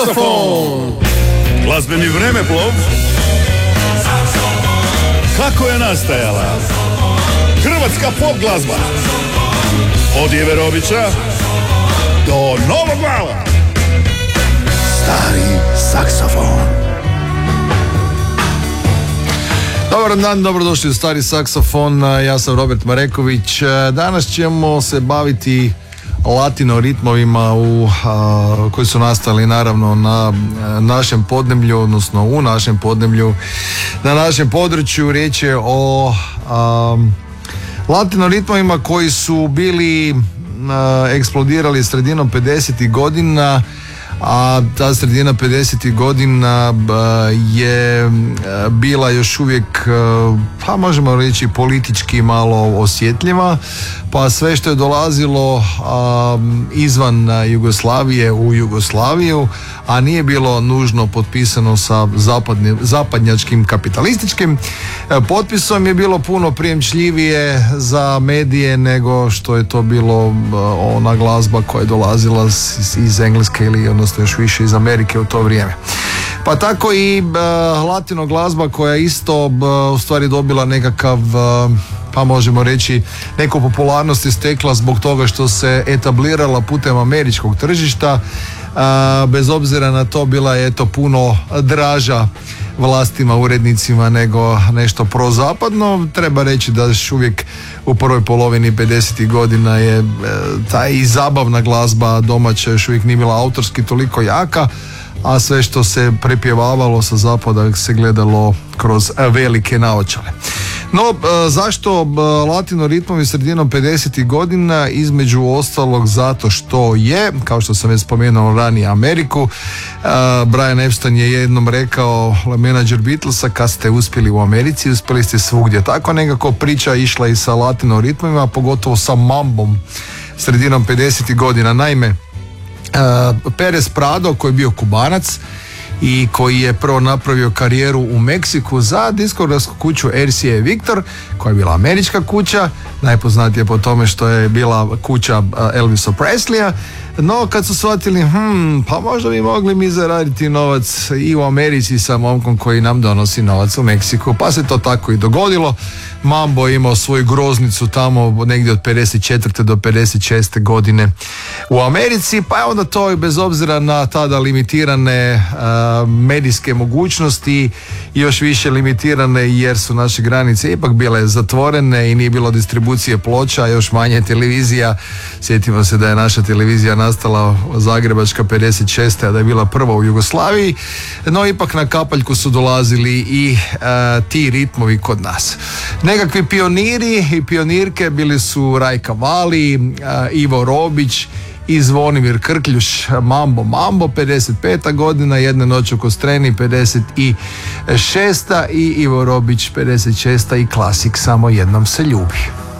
Saksofon. Glazbeni vremeplov. Kako je nastajala hrvatska pop glazba od Ive Robića do Novog Vala. Stari saksofon. Dobar dan, dobrodošli u Stari saksofon. Ja sam Robert Mareković. Danas ćemo se baviti latino ritmovima koji su nastali naravno na našem podneblju, odnosno u našem podneblju, na našem području. Riječ je o latino ritmovima koji su bili eksplodirali sredinom 50. godina, a ta sredina 50. godina je bila još uvijek, pa možemo reći, politički malo osjetljiva, pa sve što je dolazilo izvan Jugoslavije u Jugoslaviju, a nije bilo nužno potpisano sa zapadnjačkim kapitalističkim potpisom, je bilo puno prijemčljivije za medije nego što je to bilo ona glazba koja je dolazila iz Engleske ili odnosno još više iz Amerike u to vrijeme. Pa tako i latino glazba koja isto u stvari dobila nekakav, pa možemo reći, neku popularnost je stekla zbog toga što se etablirala putem američkog tržišta. Bez obzira na to bila je puno draža vlastima, urednicima nego nešto prozapadno. Treba reći da još uvijek u prvoj polovini 50. godina je ta i zabavna glazba domaća još uvijek nije bila autorski toliko jaka, a sve što se prepjevavalo sa zapada se gledalo kroz velike naočale. No, zašto latino ritmovi sredinom 50. godina? Između ostalog zato što je, kao što sam već spomenuo ranije, Ameriku. Brian Epstein je jednom rekao, menadžer Beatlesa, kad ste uspjeli u Americi, uspjeli ste svugdje. Tako nekako priča išla i sa latino ritmovima, pogotovo sa mambom sredinom 50. godina. Naime, Perez Prado, koji je bio Kubanac i koji je prvo napravio karijeru u Meksiku za diskografsku kuću RCA Victor, koja je bila američka kuća, najpoznatija po tome što je bila kuća Elvisa Presleya. No kad su shvatili, pa možda bi mogli mi zaraditi novac i u Americi sa momkom koji nam donosi novac u Meksiku, pa se to tako i dogodilo. Mambo je imao svoju groznicu tamo negdje od 54. do 56. godine u Americi, pa je onda to i bez obzira na tada limitirane medijske mogućnosti i još više limitirane jer su naše granice ipak bile zatvorene i nije bilo distribucije ploča, još manje televizija. Sjetimo se da je naša televizija nastala zagrebačka 56. a da je bila prva u Jugoslaviji, no ipak na kapaljku su dolazili i ti ritmovi kod nas. Nekakvi pioniri i pionirke bili su Rajka Vali, Ivo Robić i Zvonimir Krkljuš. Mambo 55. godina, Jedne noći u Kostreni 56. i Ivo Robić 56. i klasik Samo jednom se ljubi.